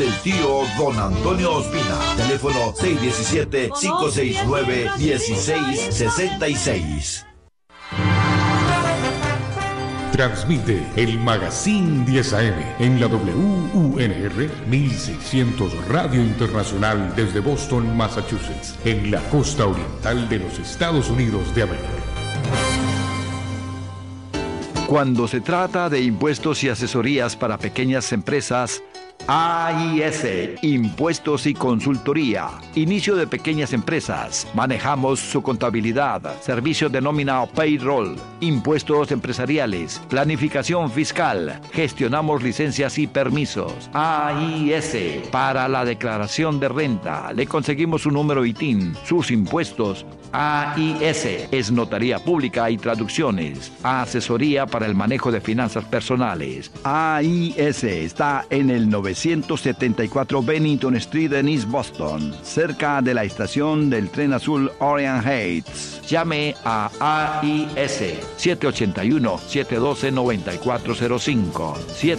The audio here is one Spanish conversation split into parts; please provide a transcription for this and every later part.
del tío Don Antonio Ospina. Teléfono 617-569-1666. Transmite el Magazine 10 AM en la WUNR 1600 Radio Internacional desde Boston, Massachusetts, en la costa oriental de los Estados Unidos de América. Cuando se trata de impuestos y asesorías para pequeñas empresas, AIS, Impuestos y Consultoría, inicio de pequeñas empresas. Manejamos su contabilidad, servicios de nómina o payroll, impuestos empresariales, planificación fiscal, gestionamos licencias y permisos. AIS, para la declaración de renta, le conseguimos su número ITIN, sus impuestos. AIS es notaría pública y traducciones, asesoría para el manejo de finanzas personales. AIS está en el 974 Bennington Street en East Boston, cerca de la estación del tren azul Orient Heights. Llame a AIS 781-712-9405,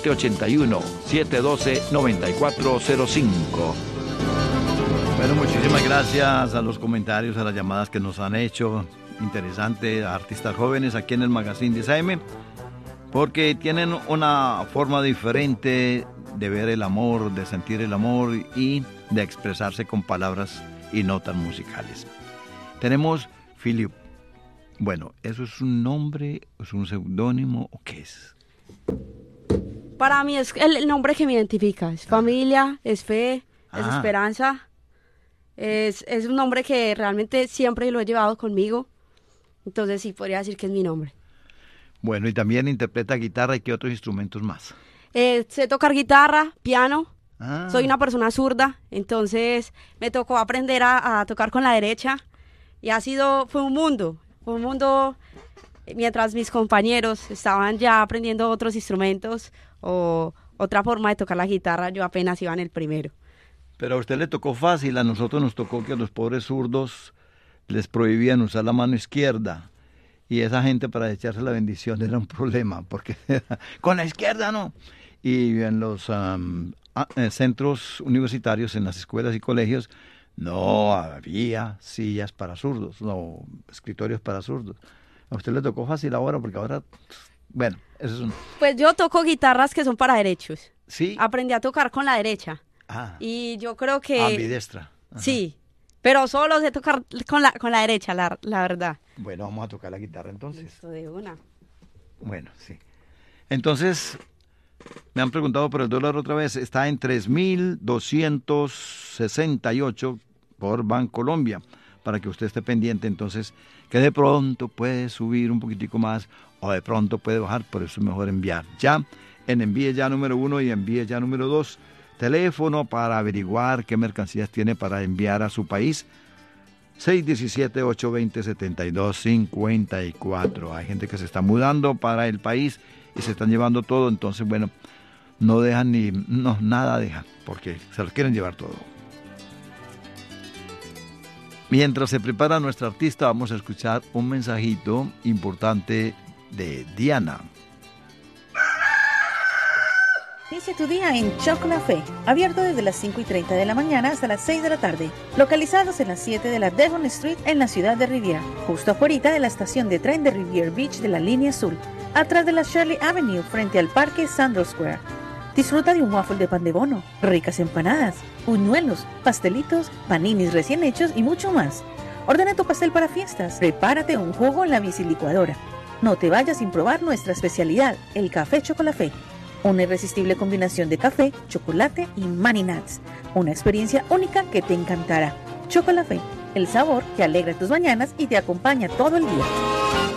781-712-9405. Bueno, muchísimas gracias a los comentarios, a las llamadas que nos han hecho. Interesante, a artistas jóvenes aquí en el Magazine 10 AM, porque tienen una forma diferente de ver el amor, de sentir el amor y de expresarse con palabras y notas musicales. Tenemos Philip. Bueno, ¿eso es un nombre, es un seudónimo o qué es? Para mí es el nombre que me identifica. Es familia, es fe, es esperanza. Es un nombre que realmente siempre lo he llevado conmigo. Entonces sí, podría decir que es mi nombre. Bueno, y también interpreta guitarra y qué otros instrumentos más. Sé tocar guitarra, piano. Soy una persona zurda, entonces me tocó aprender a tocar con la derecha. Y fue un mundo mientras mis compañeros estaban ya aprendiendo otros instrumentos o otra forma de tocar la guitarra, yo apenas iba en el primero. Pero a usted le tocó fácil, a nosotros nos tocó que a los pobres zurdos les prohibían usar la mano izquierda. Y esa gente para echarse la bendición era un problema, porque con la izquierda no. Y en los centros universitarios, en las escuelas y colegios, no había sillas para zurdos, no escritorios para zurdos. A usted le tocó fácil ahora, porque ahora, bueno, eso es un... Pues yo toco guitarras que son para derechos. ¿Sí? Aprendí a tocar con la derecha. Y yo creo que... Ambidestra. Sí, pero solo sé tocar con la derecha, la verdad. Bueno, vamos a tocar la guitarra entonces. Listo, de una. Bueno, sí. Entonces, me han preguntado por el dólar otra vez. Está en 3.268 por Bancolombia, para que usted esté pendiente. Entonces, que de pronto puede subir un poquitico más o de pronto puede bajar, por eso es mejor enviar ya. Envíe ya número 1 y envíe ya número 2. Teléfono para averiguar qué mercancías tiene para enviar a su país, 617-820-7254. Hay gente que se está mudando para el país y se están llevando todo, entonces bueno, no dejan nada dejan, porque se los quieren llevar todo. Mientras se prepara nuestra artista, vamos a escuchar un mensajito importante de Diana. Inicia tu día en Chocolafé, abierto desde las 5:30 de la mañana hasta las 6 de la tarde, localizados en las 7 de la Devon Street en la ciudad de Riviera, justo afuera de la estación de tren de Riviera Beach de la línea azul, atrás de la Shirley Avenue frente al parque Sandro Square. Disfruta de un waffle de pan de bono, ricas empanadas, buñuelos, pastelitos, paninis recién hechos y mucho más. Ordena tu pastel para fiestas, prepárate un jugo en la bicilicuadora. No te vayas sin probar nuestra especialidad, el café Chocolafé. Una irresistible combinación de café, chocolate y Mani Nuts. Una experiencia única que te encantará. Chocolafé, el sabor que alegra tus mañanas y te acompaña todo el día.